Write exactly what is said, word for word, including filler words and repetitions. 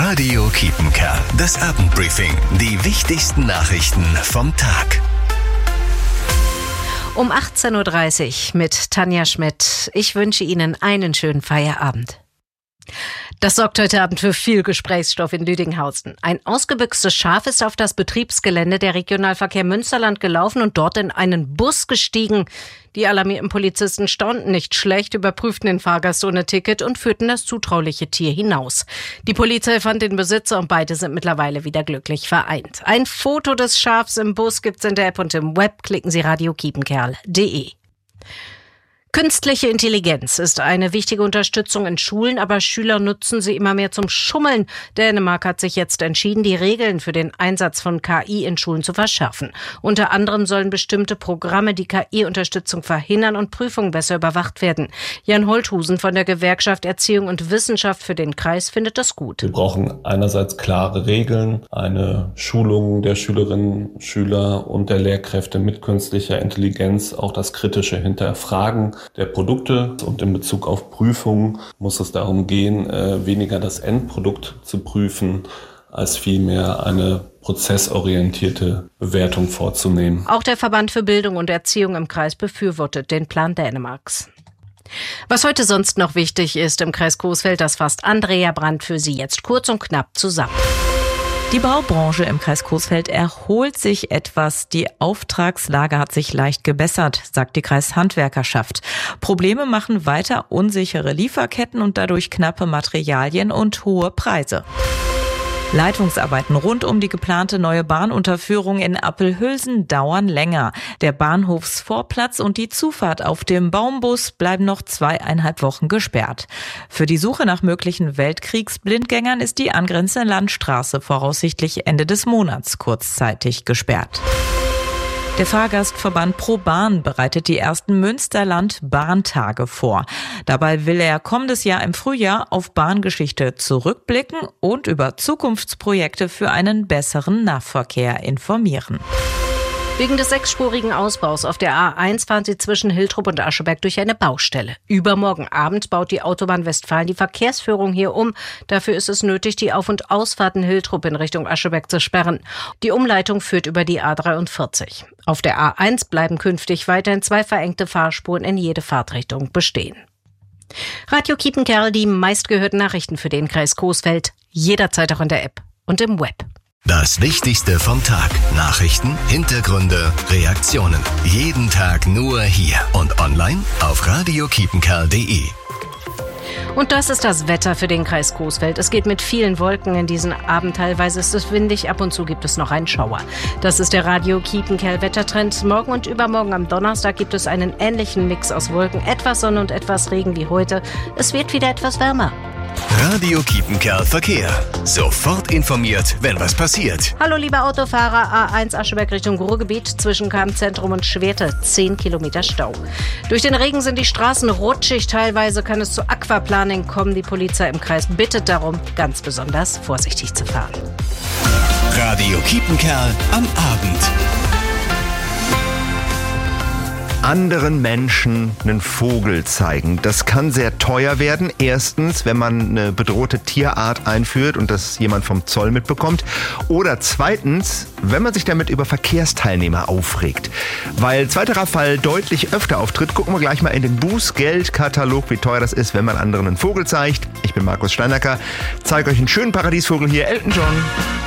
Radio Kiepenkerl, das Abendbriefing. Die wichtigsten Nachrichten vom Tag. Um achtzehn Uhr dreißig mit Tanja Schmidt. Ich wünsche Ihnen einen schönen Feierabend. Das sorgt heute Abend für viel Gesprächsstoff in Lüdinghausen. Ein ausgebüxtes Schaf ist auf das Betriebsgelände der Regionalverkehr Münsterland gelaufen und dort in einen Bus gestiegen. Die alarmierten Polizisten staunten nicht schlecht, überprüften den Fahrgast ohne Ticket und führten das zutrauliche Tier hinaus. Die Polizei fand den Besitzer und beide sind mittlerweile wieder glücklich vereint. Ein Foto des Schafs im Bus gibt's in der App und im Web. Klicken Sie radio kiepenkerl punkt de. Künstliche Intelligenz ist eine wichtige Unterstützung in Schulen, aber Schüler nutzen sie immer mehr zum Schummeln. Dänemark hat sich jetzt entschieden, die Regeln für den Einsatz von K I in Schulen zu verschärfen. Unter anderem sollen bestimmte Programme die K I-Unterstützung verhindern und Prüfungen besser überwacht werden. Jan Holthusen von der Gewerkschaft Erziehung und Wissenschaft für den Kreis findet das gut. Wir brauchen einerseits klare Regeln, eine Schulung der Schülerinnen, Schüler und der Lehrkräfte mit künstlicher Intelligenz, auch das kritische Hinterfragen der Produkte, und in Bezug auf Prüfungen muss es darum gehen, weniger das Endprodukt zu prüfen, als vielmehr eine prozessorientierte Bewertung vorzunehmen. Auch der Verband für Bildung und Erziehung im Kreis befürwortet den Plan Dänemarks. Was heute sonst noch wichtig ist im Kreis Coesfeld, das fasst Andrea Brandt für Sie jetzt kurz und knapp zusammen. Die Baubranche im Kreis Coesfeld erholt sich etwas. Die Auftragslage hat sich leicht gebessert, sagt die Kreishandwerkerschaft. Probleme machen weiter unsichere Lieferketten und dadurch knappe Materialien und hohe Preise. Leitungsarbeiten rund um die geplante neue Bahnunterführung in Appelhülsen dauern länger. Der Bahnhofsvorplatz und die Zufahrt auf dem Baumbus bleiben noch zweieinhalb Wochen gesperrt. Für die Suche nach möglichen Weltkriegsblindgängern ist die angrenzende Landstraße voraussichtlich Ende des Monats kurzzeitig gesperrt. Der Fahrgastverband ProBahn bereitet die ersten Münsterland-Bahntage vor. Dabei will er kommendes Jahr im Frühjahr auf Bahngeschichte zurückblicken und über Zukunftsprojekte für einen besseren Nahverkehr informieren. Wegen des sechsspurigen Ausbaus auf der A eins fahren sie zwischen Hiltrup und Ascheberg durch eine Baustelle. Übermorgen Abend baut die Autobahn Westfalen die Verkehrsführung hier um. Dafür ist es nötig, die Auf- und Ausfahrten Hiltrup in Richtung Ascheberg zu sperren. Die Umleitung führt über die A dreiundvierzig. Auf der A eins bleiben künftig weiterhin zwei verengte Fahrspuren in jede Fahrtrichtung bestehen. Radio Kiepenkerl, die meistgehörten Nachrichten für den Kreis Coesfeld. Jederzeit auch in der App und im Web. Das Wichtigste vom Tag. Nachrichten, Hintergründe, Reaktionen. Jeden Tag nur hier und online auf radio kiepenkerl punkt de. Und das ist das Wetter für den Kreis Coesfeld. Es geht mit vielen Wolken in diesen Abend. Teilweise ist es windig, ab und zu gibt es noch einen Schauer. Das ist der Radio Kiepenkerl Wettertrend. Morgen und übermorgen am Donnerstag gibt es einen ähnlichen Mix aus Wolken, etwas Sonne und etwas Regen wie heute. Es wird wieder etwas wärmer. Radio Kiepenkerl Verkehr. Sofort informiert, wenn was passiert. Hallo liebe Autofahrer, A eins Ascheberg Richtung Ruhrgebiet zwischen Kampzentrum und Schwerte, zehn Kilometer Stau. Durch den Regen sind die Straßen rutschig, teilweise kann es zu Aquaplaning kommen. Die Polizei im Kreis bittet darum, ganz besonders vorsichtig zu fahren. Radio Kiepenkerl am Abend. Anderen Menschen einen Vogel zeigen. Das kann sehr teuer werden. Erstens, wenn man eine bedrohte Tierart einführt und das jemand vom Zoll mitbekommt. Oder zweitens, wenn man sich damit über Verkehrsteilnehmer aufregt. Weil zweiterer Fall deutlich öfter auftritt, gucken wir gleich mal in den Bußgeldkatalog, wie teuer das ist, wenn man anderen einen Vogel zeigt. Ich bin Markus Steinacker, zeige euch einen schönen Paradiesvogel hier, Elton John.